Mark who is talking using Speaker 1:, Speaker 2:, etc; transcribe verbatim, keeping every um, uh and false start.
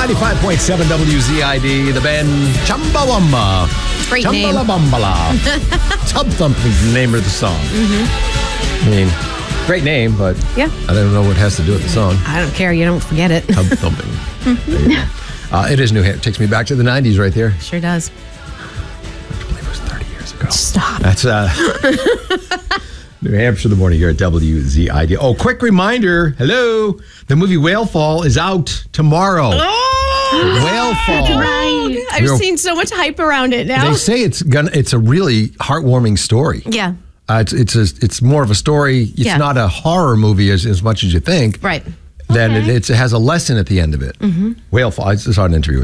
Speaker 1: ninety-five point seven W Z I D, the band Chumbawamba.
Speaker 2: Great name.
Speaker 1: Chumbawambala. Tub Thumping is the name of the song. Mm-hmm. I mean, great name, but
Speaker 2: yeah.
Speaker 1: I don't know what it has to do with the song.
Speaker 2: I don't care. You don't forget it.
Speaker 1: Tub Thumping. There you go. Uh, it is New Hampshire. Takes me back to the nineties right there.
Speaker 2: Sure does.
Speaker 1: I believe it was thirty years ago.
Speaker 2: Stop.
Speaker 1: That's uh, New Hampshire, the morning here at W Z I D. Oh, quick reminder. Hello. The movie Whale Fall is out tomorrow.
Speaker 2: Oh,
Speaker 1: Whale Fall.
Speaker 2: right. I've
Speaker 1: You know,
Speaker 2: seen so much hype around it now.
Speaker 1: They say it's gonna. It's a really heartwarming story.
Speaker 2: Yeah.
Speaker 1: Uh, it's it's a, it's more of a story. It's
Speaker 2: Yeah.
Speaker 1: not a horror movie as, as much as you think.
Speaker 2: Right.
Speaker 1: Then
Speaker 2: Okay.
Speaker 1: it, it's, it has a lesson at the end of it. Mm-hmm. Whale Fall. I just saw an interview with